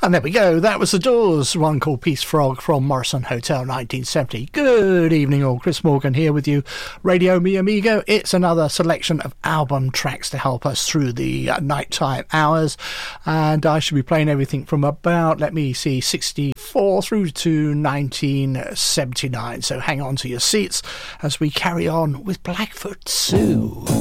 And there we go, that was The Doors, one called Peace Frog from Morrison Hotel 1970. Good evening all, Chris Morgan here with you, Radio Mi Amigo. It's another selection of album tracks to help us through the nighttime hours, and I should be playing everything from about, let me see, 64 through to 1979, so hang on to your seats as we carry on with Blackfoot Sue.